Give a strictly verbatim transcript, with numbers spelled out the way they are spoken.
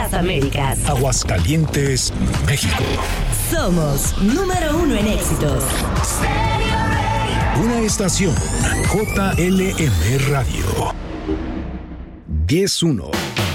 las Américas. Aguascalientes, México. Somos número uno en éxitos. Una estación J L M Radio. diez uno.